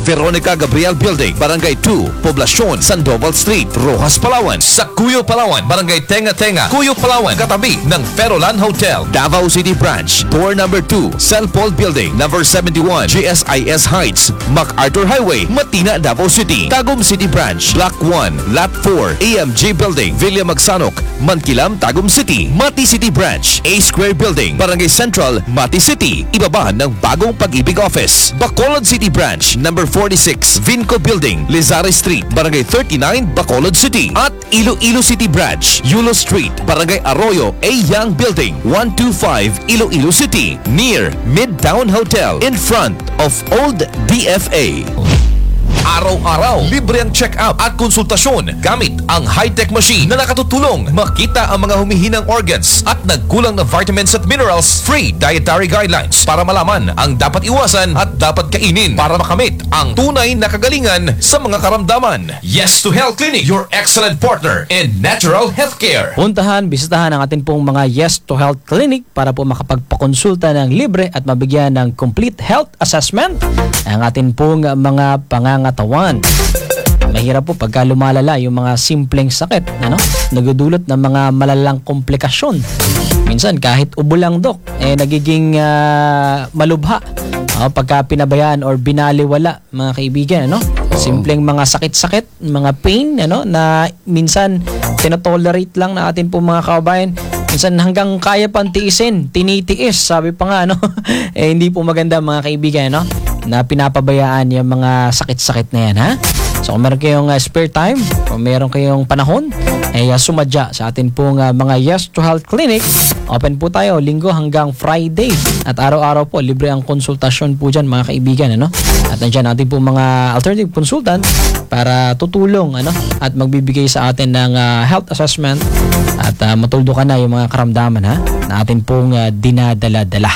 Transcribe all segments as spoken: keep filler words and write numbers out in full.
Veronica Gabriel Building, Barangay two, Poblacion, Sandoval Street, Rojas, Palawan. Sa Cuyo, Palawan, Barangay Tenga Tenga, Cuyo, Palawan, katabi ng Ferolan Hotel. Davao City Branch, door number two, San Paul Building, number seventy-one, G S I S Heights, MacArthur Highway, Matina, Davao City. Tagum City Branch, Block one, Lot four, A M G Building, Villa Magsanok, Mankilam, Tagum City. Mati City Branch, A Square Building, Barangay Central, Mati City, ibaba ng Bagong Pag-ibig Office. Bacolod City Branch, number forty-six, Vinco Building, Lizare Street, Barangay thirty-nine, Bacolod City. At Iloilo City Branch, Yulo Street, Barangay Arroyo, A Young Building, one twenty-five, Iloilo City, near Midtown Hotel, in front of Old D F A. Araw-araw, libre ang check-up at konsultasyon gamit ang high-tech machine na nakatutulong makita ang mga humihinang organs at nagkulang na vitamins at minerals. Free dietary guidelines para malaman ang dapat iwasan at dapat kainin para makamit ang tunay na kagalingan sa mga karamdaman. Yes to Health Clinic, your excellent partner in natural healthcare. Puntahan, bisitahan ang atin pong mga Yes to Health Clinic para po makapagpakonsulta ng libre at mabigyan ng complete health assessment ang atin pong mga pangangatawan. Mahirap po pagka lumalala yung mga simpleng sakit, ano? Nagdudulot ng mga malalang komplikasyon. Minsan kahit ubo lang, dok, eh nagiging uh, malubha. Uh, pagka pinabayaan or binaliwala, mga kaibigan, ano? Simpleng mga sakit-sakit, mga pain, ano, na minsan tinotolerate lang na atin po mga kababayan. Minsan hanggang kaya pang tiisin, tinitiis, sabi pa nga, no? Eh hindi po maganda, mga kaibigan, no? Na pinapabayaan yung mga sakit-sakit na yan, ha? So kung meron kayong uh, spare time, kung meron kayong panahon, ay uh, sumadya sa atin pong uh, mga Yes to Health Clinic. Open po tayo linggo hanggang Friday. At araw-araw po, libre ang konsultasyon po dyan, mga kaibigan, ano? At nandiyan natin po mga alternative consultant para tutulong, ano? At magbibigay sa atin ng uh, health assessment at uh, matuldukan na yung mga karamdaman, ha? Na atin pong uh, dinadala-dala.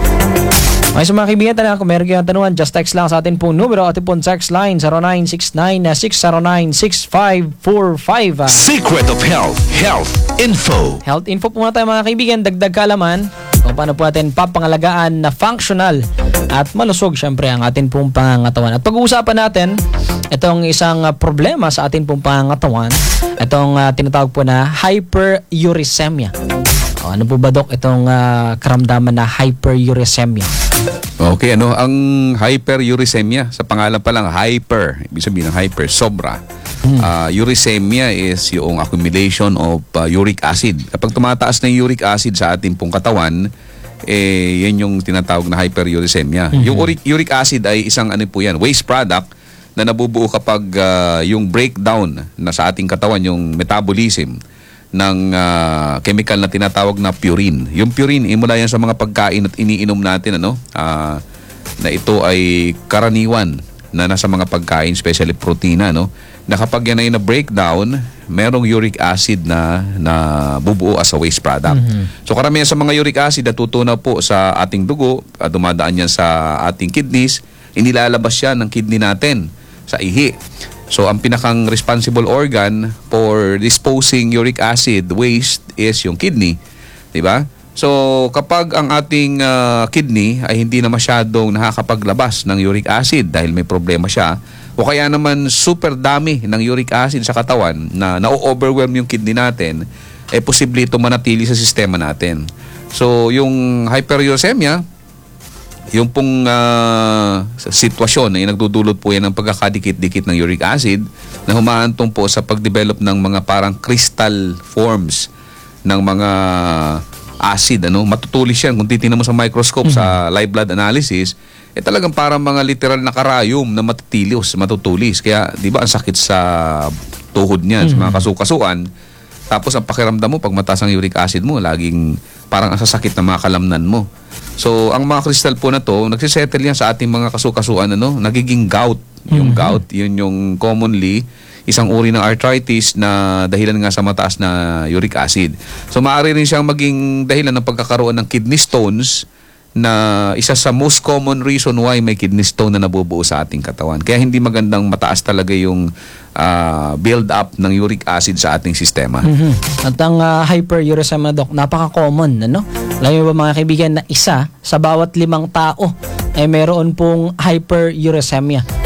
Okay, so mga kaibigan, talaga, kung meron kayong tanungan, just text lang sa atin pong numero, atin pong text line zero nine six nine six zero nine six five four five. Secret of Health, Health Info. Health info po muna tayo, mga kaibigan, dagdag kaalaman kung paano po natin papangalagaan na functional at malusog syempre ang atin pong pangangatawan. At pag-uusapan natin itong isang uh, problema sa atin pong pangangatawan, itong uh, tinatawag po na hyperuricemia. O, ano po ba, Dok, itong uh, karamdaman na hyperuricemia? Okay, ano ang hyperuricemia? Sa pangalan pa lang, hyper, ibig sabihin ng hyper, sobra. Hmm. Uh, uricemia is yung accumulation of uh, uric acid. Kapag tumataas na yung uric acid sa ating pong katawan, eh, yan yung tinatawag na hyperuricemia. Hmm. Yung uric, uric acid ay isang ano po yan, waste product na nabubuo kapag uh, yung breakdown na sa ating katawan, yung metabolism ng uh, chemical na tinatawag na purine. Yung purine, imula yan sa mga pagkain at iniinom natin, ano, uh, na ito ay karaniwan na nasa mga pagkain, especially protina, no, na kapag yan ay na-breakdown, merong uric acid na, na bubuo as a waste product. Mm-hmm. So karamihan sa mga uric acid natutunaw po sa ating dugo, uh, dumadaan yan sa ating kidneys, inilalabas yan ng kidney natin sa ihi. So, ang pinakang responsible organ for disposing uric acid waste is yung kidney. Diba? So, kapag ang ating uh, kidney ay hindi na masyadong nakakapaglabas ng uric acid dahil may problema siya, o kaya naman super dami ng uric acid sa katawan na na-overwhelm yung kidney natin, eh posible ito manatili sa sistema natin. So, yung hyperuricemia, yung pong uh, sitwasyon ay nagdudulot po yan ng pagkakadikit-dikit ng uric acid na humaantong po sa pagdevelop ng mga parang crystal forms ng mga acid. Ano? Matutulis yan. Kung titingnan mo sa microscope, mm-hmm. sa live blood analysis, eh talagang parang mga literal na karayom na matutilis, matutulis. Kaya, di ba, ang sakit sa tuhod niyan, mm-hmm. sa mga kasukasuan. Tapos, ang pakiramdam mo, pag mataas ang uric acid mo, laging parang ang sasakit na mga kalamnan mo. So, ang mga crystal po na to, nagsisettle yan sa ating mga kasukasuan, ano, nagiging gout. Yung mm-hmm. gout, yun yung commonly isang uri ng arthritis na dahilan nga sa mataas na uric acid. So, maaari rin siyang maging dahilan ng pagkakaroon ng kidney stones na isa sa most common reason why may kidney stone na nabubuo sa ating katawan. Kaya hindi magandang mataas talaga yung uh, build up ng uric acid sa ating sistema. Mm-hmm. At ang uh, hyperuricemia, Doc, napaka-common, ano? Alam mo ba, mga kaibigan, na isa sa bawat limang tao ay meron pong hyperuricemia.